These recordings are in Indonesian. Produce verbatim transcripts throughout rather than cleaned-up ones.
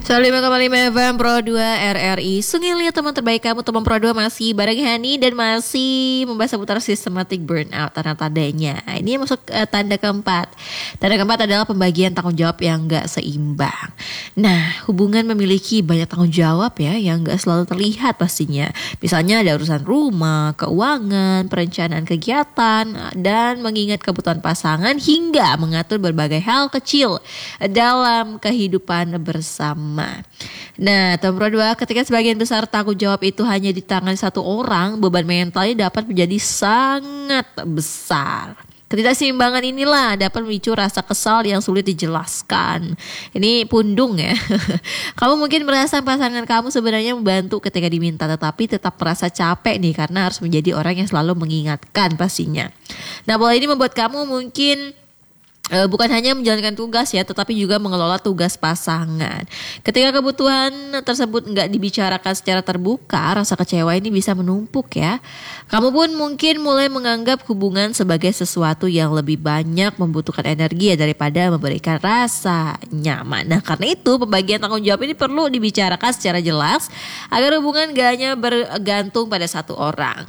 seratus lima koma lima F M Pro dua R R I Sungilnya teman terbaik kamu. Teman Pro dua masih bareng Hani dan masih membahas seputar systematic burnout, tanda-tandanya. Ini masuk uh, tanda keempat. Tanda keempat adalah pembagian tanggung jawab yang gak seimbang. Nah, hubungan memiliki banyak tanggung jawab ya, yang gak selalu terlihat pastinya. Misalnya ada urusan rumah, keuangan, perencanaan kegiatan, dan mengingat kebutuhan pasangan hingga mengatur berbagai hal kecil dalam kehidupan bersama. Nah, teman Pro dua, ketika sebagian besar tanggung jawab itu hanya di tangan satu orang, beban mentalnya dapat menjadi sangat besar. Ketidakseimbangan inilah dapat memicu rasa kesal yang sulit dijelaskan. Ini pundung ya. Kamu mungkin merasa pasangan kamu sebenarnya membantu ketika diminta, tetapi tetap merasa capek nih karena harus menjadi orang yang selalu mengingatkan pastinya. Nah, pola ini membuat kamu mungkin Uh, bukan hanya menjalankan tugas ya, tetapi juga mengelola tugas pasangan. Ketika kebutuhan tersebut nggak dibicarakan secara terbuka, rasa kecewa ini bisa menumpuk ya. Kamu pun mungkin mulai menganggap hubungan sebagai sesuatu yang lebih banyak membutuhkan energi ya daripada memberikan rasa nyaman. Nah, karena itu pembagian tanggung jawab ini perlu dibicarakan secara jelas agar hubungan gak hanya bergantung pada satu orang.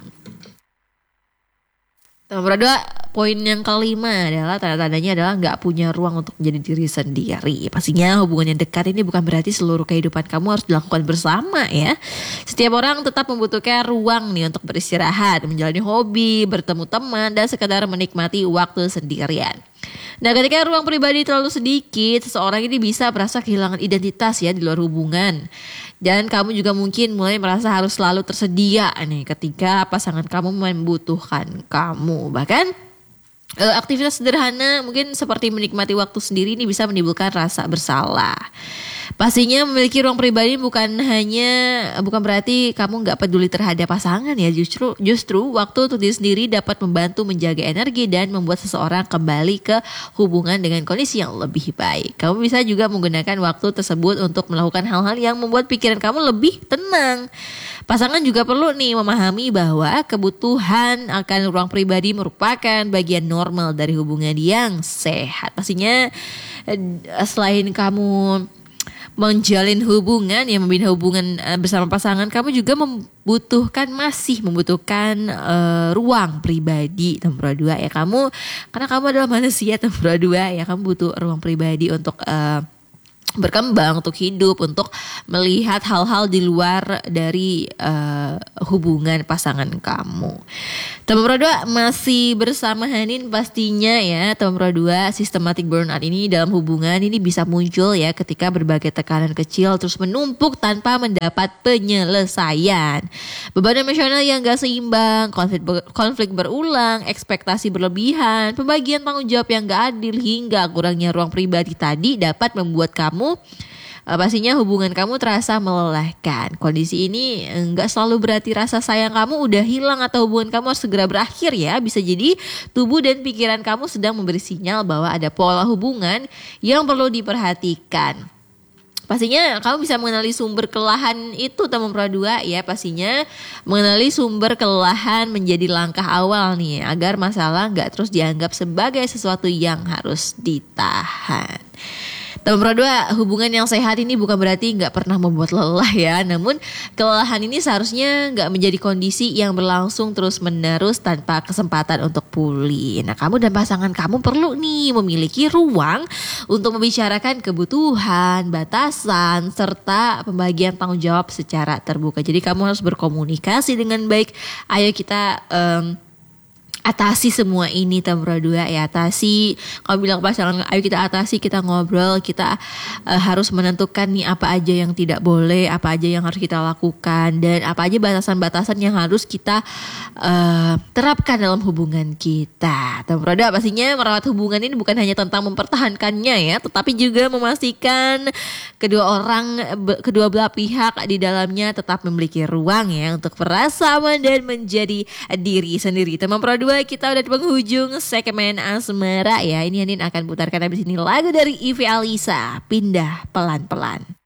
Nomor dua, poin yang kelima adalah tanda-tandanya adalah nggak punya ruang untuk menjadi diri sendiri. Pastinya hubungan yang dekat ini bukan berarti seluruh kehidupan kamu harus dilakukan bersama ya. Setiap orang tetap membutuhkan ruang nih untuk beristirahat, menjalani hobi, bertemu teman, dan sekedar menikmati waktu sendirian. Nah, ketika ruang pribadi terlalu sedikit, seseorang ini bisa merasa kehilangan identitas ya di luar hubungan. Dan kamu juga mungkin mulai merasa harus selalu tersedia nih ketika pasangan kamu membutuhkan kamu. Bahkan aktivitas sederhana mungkin seperti menikmati waktu sendiri ini bisa menimbulkan rasa bersalah. Pastinya memiliki ruang pribadi bukan hanya bukan berarti kamu nggak peduli terhadap pasangan ya. Justru justru waktu untuk diri sendiri dapat membantu menjaga energi dan membuat seseorang kembali ke hubungan dengan kondisi yang lebih baik. Kamu bisa juga menggunakan waktu tersebut untuk melakukan hal-hal yang membuat pikiran kamu lebih tenang. Pasangan juga perlu nih memahami bahwa kebutuhan akan ruang pribadi merupakan bagian normal dari hubungan yang sehat. Pastinya selain kamu menjalin hubungan, ya membina hubungan bersama pasangan, kamu juga membutuhkan masih membutuhkan uh, ruang pribadi nomor dua ya kamu, karena kamu adalah manusia nomor dua ya, kamu butuh ruang pribadi untuk uh, berkembang, untuk hidup, untuk melihat hal-hal di luar dari uh, hubungan pasangan kamu. Teman Pro dua masih bersama Hanin pastinya ya. Teman Pro dua, systematic burnout ini dalam hubungan ini bisa muncul ya ketika berbagai tekanan kecil terus menumpuk tanpa mendapat penyelesaian. Beban emosional yang gak seimbang, konflik, konflik berulang, ekspektasi berlebihan, pembagian tanggung jawab yang gak adil, hingga kurangnya ruang pribadi tadi dapat membuat kamu Kamu pastinya hubungan kamu terasa melelahkan. Kondisi ini enggak selalu berarti rasa sayang kamu udah hilang atau hubungan kamu harus segera berakhir ya. Bisa jadi tubuh dan pikiran kamu sedang memberi sinyal bahwa ada pola hubungan yang perlu diperhatikan. Pastinya kamu bisa mengenali sumber kelelahan itu teman Pro dua ya. Pastinya mengenali sumber kelelahan menjadi langkah awal nih agar masalah enggak terus dianggap sebagai sesuatu yang harus ditahan. Teman Pro dua, hubungan yang sehat ini bukan berarti gak pernah membuat lelah ya. Namun kelelahan ini seharusnya gak menjadi kondisi yang berlangsung terus menerus tanpa kesempatan untuk pulih. Nah, kamu dan pasangan kamu perlu nih memiliki ruang untuk membicarakan kebutuhan, batasan, serta pembagian tanggung jawab secara terbuka. Jadi kamu harus berkomunikasi dengan baik. Ayo kita Um, atasi semua ini teman Pro dua ya, atasi. Kalau bilang pasangan, ayo kita atasi, kita ngobrol, kita uh, harus menentukan nih apa aja yang tidak boleh, apa aja yang harus kita lakukan, dan apa aja batasan-batasan yang harus kita uh, terapkan dalam hubungan kita. Teman Pro dua, pastinya merawat hubungan ini bukan hanya tentang mempertahankannya ya, tetapi juga memastikan kedua orang, kedua belah pihak di dalamnya tetap memiliki ruang ya untuk merasa aman dan menjadi diri sendiri. Teman Pro dua, kita udah di penghujung segmen Asmara ya. Ini Hanin akan putarkan habis ini lagu dari Ivy Alisa, Pindah Pelan-Pelan.